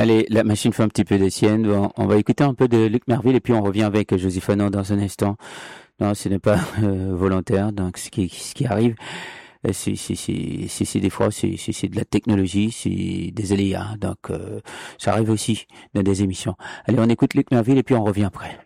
Allez, la machine fait un petit peu des siennes. Bon, on va écouter un peu de Luc Merville et puis on revient avec Josie Fanon dans un instant. Non, ce n'est pas volontaire. Donc, ce qui arrive, c'est des fois, c'est de la technologie, c'est des aléas. Donc, ça arrive aussi dans des émissions. Allez, on écoute Luc Merville et puis on revient après.